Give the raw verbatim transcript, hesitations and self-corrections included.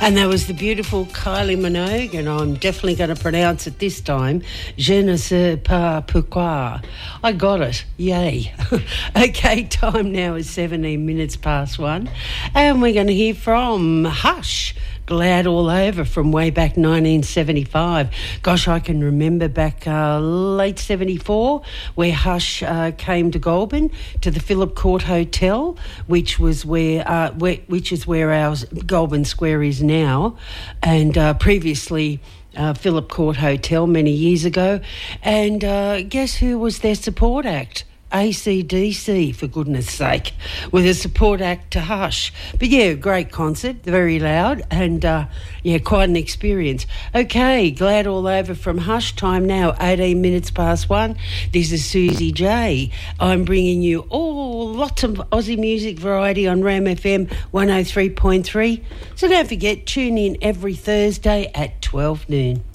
And that was the beautiful Kylie Minogue, and I'm definitely going to pronounce it this time. Je ne sais pas pourquoi. I got it. Yay. Okay, time now is seventeen minutes past one. And we're going to hear from Hush. Glad All Over from way back nineteen seventy-five. Gosh, I can remember back uh, late seventy-four where Hush uh, came to Goulburn to the Phillip Court Hotel, which was where, uh, where which is where our Goulburn Square is now, and uh, previously uh, Phillip Court Hotel many years ago. And uh, guess who was their support act? A C D C, for goodness sake, with a support act to Hush. But yeah, great concert, very loud, and uh, yeah, quite an experience. Okay, Glad All Over from Hush. Time now, eighteen minutes past one. This is Susie J. I'm bringing you all lots of Aussie music variety on Ram F M one oh three point three. So don't forget, tune in every Thursday at twelve noon.